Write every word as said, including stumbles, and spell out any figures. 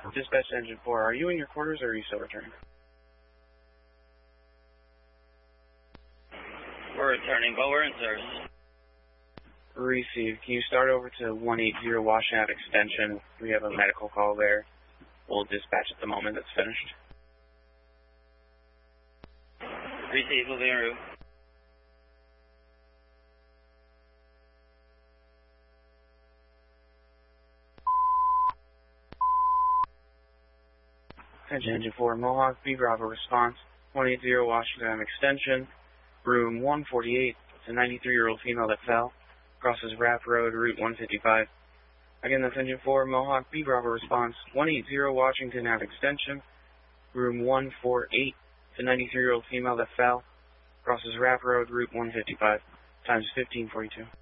Dispatch Engine four, are you in your quarters or are you still returning? We're returning, but we're in service. Received. Can you start over to one eighty Washout Extension? We have a medical call there. We'll dispatch at the moment that's finished. Received, moving en route. Attention Engine four, Mohawk, B Bravo response, one eighty Washington Extension, room one forty-eight. It's a ninety-three-year-old female that fell. Crosses Rapp Road, Route one fifty-five. Again, that's Engine four, Mohawk, B Bravo response, one eighty Washington Ave Extension, room one forty-eight. It's a ninety-three-year-old female that fell. Crosses Rapp Road, Route one fifty-five. Times fifteen forty-two.